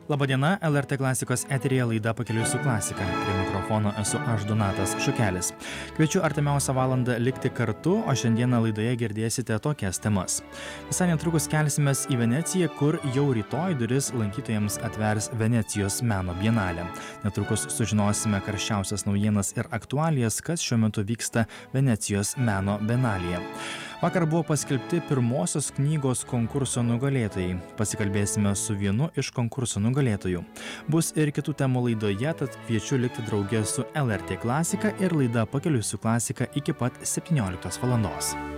Labadiena, LRT klasikos eteryje laida Pakeliui su klasika. Prie mikrofono esu aš Donatas Šukelis. Kviečiu artimiausią valandą likti kartu, o šiandieną laidoje girdėsite tokias temas. Visai netrukus kelsimės į Veneciją, kur jau rytoj duris lankytojams atvers Venecijos meno bienalė. Netrukus sužinosime karščiausias naujienas ir aktualijas, kas šiuo metu vyksta Venecijos meno bienalėje. Vakar buvo paskelbti pirmosios knygos konkurso nugalėtojai. Pasikalbėsime su vienu iš konkurso nugalėtojų. Bus ir kitų temų laidoje, tad kviečiu likti drauge su LRT klasika ir laida Pakeliui su klasika iki pat 17 valandos.